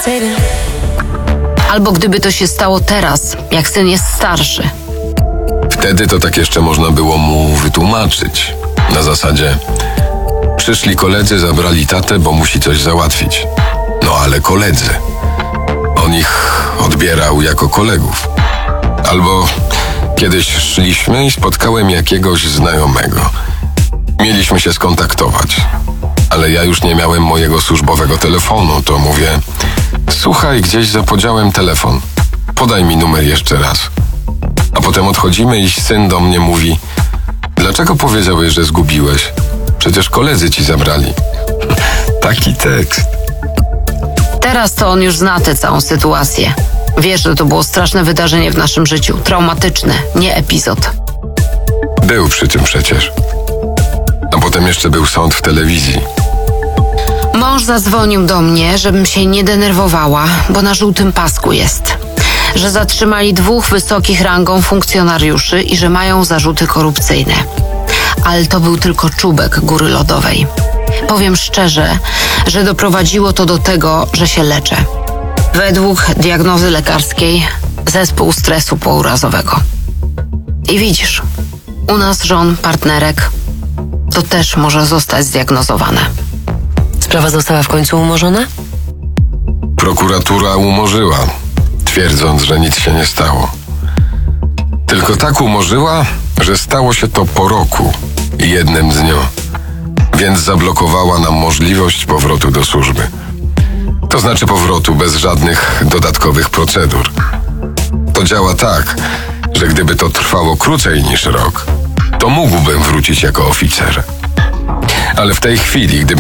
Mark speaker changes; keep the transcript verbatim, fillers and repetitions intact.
Speaker 1: Albo gdyby to się stało teraz, jak syn jest starszy.
Speaker 2: Wtedy to tak jeszcze można było mu wytłumaczyć. Na zasadzie: przyszli koledzy, zabrali tatę, bo musi coś załatwić. No ale koledzy. On ich odbierał jako kolegów. Albo kiedyś szliśmy i spotkałem jakiegoś znajomego. Mieliśmy się skontaktować. Ale ja już nie miałem mojego służbowego telefonu, to mówię: słuchaj, gdzieś zapodziałem telefon. Podaj mi numer jeszcze raz. A potem odchodzimy i syn do mnie mówi: dlaczego powiedziałeś, że zgubiłeś? Przecież koledzy ci zabrali. Taki tekst.
Speaker 1: Teraz to on już zna tę całą sytuację. Wiesz, że to było straszne wydarzenie w naszym życiu. Traumatyczne, nie epizod.
Speaker 2: Był przy tym przecież. A potem jeszcze był sąd w telewizji.
Speaker 1: Mąż zadzwonił do mnie, żebym się nie denerwowała, bo na żółtym pasku jest. Że zatrzymali dwóch wysokich rangą funkcjonariuszy i że mają zarzuty korupcyjne. Ale to był tylko czubek góry lodowej. Powiem szczerze, że doprowadziło to do tego, że się leczę. Według diagnozy lekarskiej zespół stresu pourazowego. I widzisz, u nas żon, partnerek, to też może zostać zdiagnozowane.
Speaker 3: Sprawa została w końcu umorzona?
Speaker 2: Prokuratura umorzyła, twierdząc, że nic się nie stało. Tylko tak umorzyła, że stało się to po roku i jednym dniu. Więc zablokowała nam możliwość powrotu do służby. To znaczy powrotu bez żadnych dodatkowych procedur. To działa tak, że gdyby to trwało krócej niż rok, to mógłbym wrócić jako oficer. Ale w tej chwili, gdyby